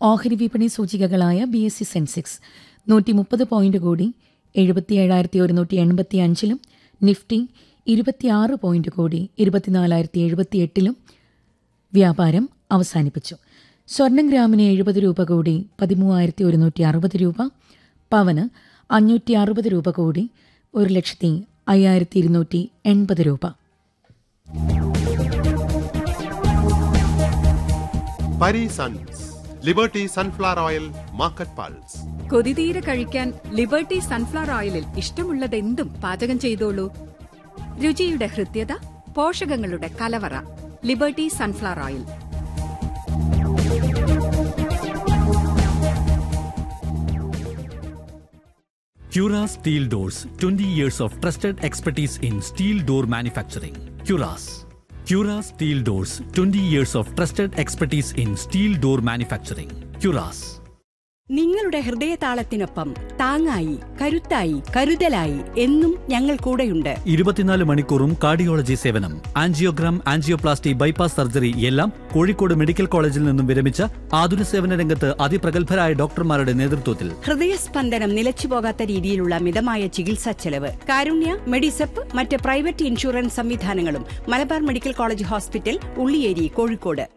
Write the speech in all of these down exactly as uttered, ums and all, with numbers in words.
ഓഹരി വിപണി സൂചികകളായ B S C Sensex നൂറ്റി മുപ്പത് പോയിന്റ് കൂടി എഴുപത്തിയേഴായിരത്തി ഒരുന്നൂറ്റി എൺപത്തി അഞ്ചിലും നിഫ്റ്റി ഇരുപത്തിയാറ് പോയിന്റ് കൂടി ഇരുപത്തിനാലായിരത്തി എഴുപത്തി എട്ടിലും വ്യാപാരം അവസാനിപ്പിച്ചു. സ്വർണം ഗ്രാമിന് എഴുപത് രൂപ കൂടി പതിമൂവായിരത്തി ഒരുന്നൂറ്റി അറുപത് രൂപ, പവന് അഞ്ഞൂറ്റി അറുപത് രൂപ കൂടി ഒരു ലക്ഷത്തി അയ്യായിരത്തി ഇരുന്നൂറ്റി എൺപത് രൂപ. Parisons liberty sunflower oil market pulse. കൊതിതീരെ കഴിക്കാൻ ലിബർട്ടി സൺഫ്ലവർ ഓയിലിൽ ഇഷ്ടമുള്ളതെന്തും പാചകം ചെയ്തോളൂ. രുചിയുടെ ഹൃദ്യത, പോഷകങ്ങളുടെ കലവറ. Liberty sunflower oil. Cura Steel Doors, twenty years of trusted expertise in steel door manufacturing. Curas. Cura Steel Doors, twenty years of trusted expertise in steel door manufacturing. Curas. നിങ്ങളുടെ ഹൃദയതാളത്തിനൊപ്പം താങ്ങായി, കരുത്തായി, കരുതലായി എന്നും ഞങ്ങൾ കൂടെയുണ്ട്. ഇരുപത്തിനാല് മണിക്കൂറും കാർഡിയോളജി സേവനം, ആൻജിയോഗ്രാം, ആൻജിയോപ്ലാസ്റ്റി, ബൈപ്പാസ് സർജറി എല്ലാം Kozhikode medical കോളേജിൽ നിന്നും വിരമിച്ച ആതുര സേവന രംഗത്ത് അതിപ്രഗത്ഭരായ ഡോക്ടർമാരുടെ നേതൃത്വത്തിൽ ഹൃദയസ്പന്ദനം നിലച്ചുപോകാത്ത രീതിയിലുള്ള മിതമായ ചികിത്സാ ചെലവ്. കാരുണ്യ, മെഡിസെപ്പ്, മറ്റ് പ്രൈവറ്റ് ഇൻഷുറൻസ് സംവിധാനങ്ങളും Malabar medical college hospital, Ulliyeri, Kozhikode.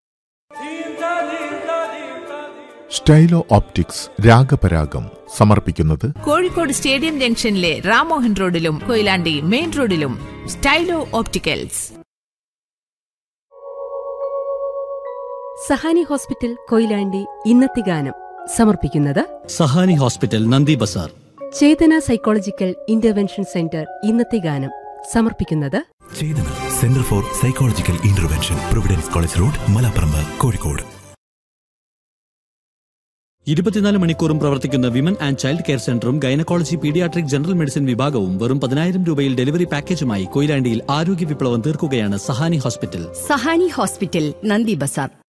സ്റ്റൈലോ optics രാഗപരാഗം സമർപ്പിക്കുന്നത് കോഴിക്കോട് സ്റ്റേഡിയം ജംഗ്ഷനിലെ റാമോഹൻ റോഡിലും കൊയിലാണ്ടി മെയിൻ റോഡിലും സ്റ്റൈലോ ഓപ്റ്റിക്കൽസ്. സഹാനി ഹോസ്പിറ്റൽ കൊയിലാണ്ടി ഇന്നത്തെ ഗാനം സമർപ്പിക്കുന്നത് സഹാനി ഹോസ്പിറ്റൽ നന്ദി ബസാർ. ചേതന സൈക്കോളജിക്കൽ ഇന്റർവെൻഷൻ സെന്റർ ഇന്നത്തെ ഗാനം സമർപ്പിക്കുന്നത് ചേതന centre for psychological intervention, Providence college road, Malaparamba, Kozhikode. ഇരുപത്തിനാല് മണിക്കൂറും പ്രവർത്തിക്കുന്ന വിമൻ ആൻഡ് ചൈൽഡ് കെയർ സെന്ററും ഗൈനക്കോളജി, പീഡിയാട്രിക്, ജനറൽ മെഡിസിൻ വിഭാഗവും വെറും പതിനായിരം രൂപയിൽ ഡെലിവറി പാക്കേജുമായി കൊയിലാണ്ടിയിൽ ആരോഗ്യ വിപ്ലവം തീർക്കുകയാണ് സഹാനി ഹോസ്പിറ്റൽ. സഹാനി ഹോസ്പിറ്റൽ, നന്ദി ബസാർ.